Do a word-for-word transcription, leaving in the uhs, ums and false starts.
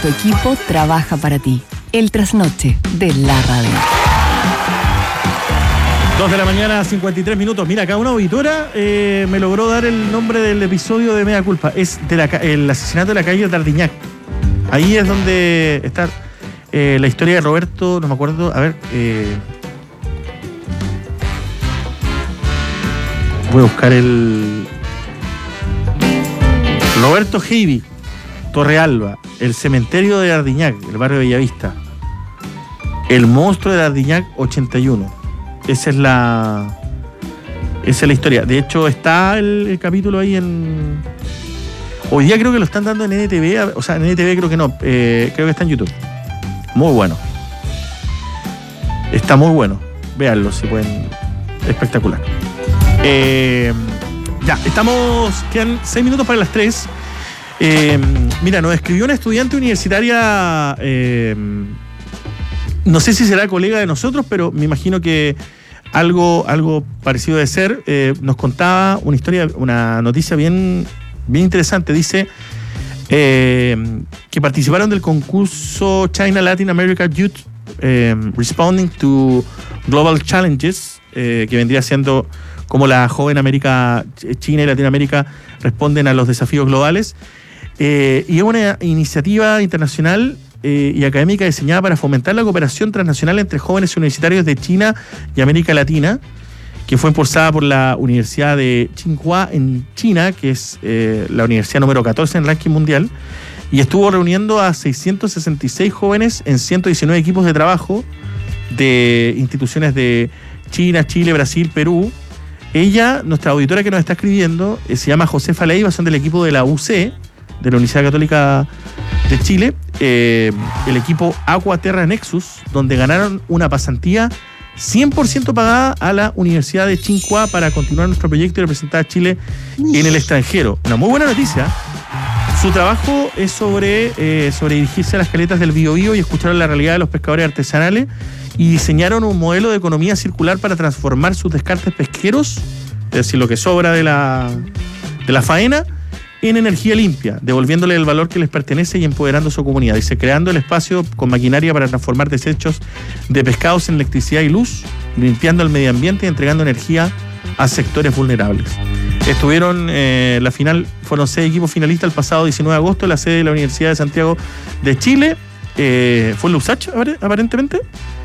Tu equipo trabaja para ti. El trasnoche de la radio. Dos de la mañana, cincuenta y tres minutos. Mira, acá una auditora eh, me logró dar el nombre del episodio de Mea Culpa. Es de la, el asesinato de la calle de Ardiñac. Ahí es donde está eh, la historia de Roberto, no me acuerdo, a ver... Eh, voy a buscar el... Roberto Heiby, Torrealba, el cementerio de Ardiñac, el barrio de Bellavista. El monstruo de Ardiñac ochenta y uno. Esa es la... Esa es la historia. De hecho, está el, el capítulo ahí en... Hoy día creo que lo están dando en N T V, o sea, en N T V creo que no, eh, creo que está en YouTube. Muy bueno. Está muy bueno. Véanlo si pueden. Espectacular. Eh, ya, estamos... Quedan seis minutos para las tres. Eh, mira, nos escribió una estudiante universitaria... Eh, no sé si será colega de nosotros, pero me imagino que algo, algo parecido de ser. Eh, nos contaba una historia, una noticia bien... bien interesante. Dice eh, que participaron del concurso China Latin America Youth eh, Responding to Global Challenges, eh, que vendría siendo como la joven América, China y Latinoamérica responden a los desafíos globales. Eh, y es una iniciativa internacional eh, y académica diseñada para fomentar la cooperación transnacional entre jóvenes universitarios de China y América Latina, que fue impulsada por la Universidad de Tsinghua en China, que es eh, la universidad número catorce en el ranking mundial, y estuvo reuniendo a seiscientos sesenta y seis jóvenes en ciento diecinueve equipos de trabajo de instituciones de China, Chile, Brasil, Perú. Ella, nuestra auditora que nos está escribiendo, eh, se llama Josefa Leiva, son del equipo de la U C, de la Universidad Católica de Chile, eh, el equipo Aqua Terra Nexus, donde ganaron una pasantía cien por ciento pagada a la Universidad de Tsinghua para continuar nuestro proyecto y representar a Chile en el extranjero. Una muy buena noticia. Su trabajo es sobre, eh, sobre dirigirse a las caletas del Biobío y escuchar la realidad de los pescadores artesanales, y diseñaron un modelo de economía circular para transformar sus descartes pesqueros, es decir, lo que sobra de la, de la faena, en energía limpia, devolviéndole el valor que les pertenece y empoderando a su comunidad. Dice, creando el espacio con maquinaria para transformar desechos de pescados en electricidad y luz, limpiando el medio ambiente y entregando energía a sectores vulnerables. Estuvieron, eh, la final, fueron seis equipos finalistas el pasado diecinueve de agosto en la sede de la Universidad de Santiago de Chile. Eh, ¿Fue en Lusach, aparentemente?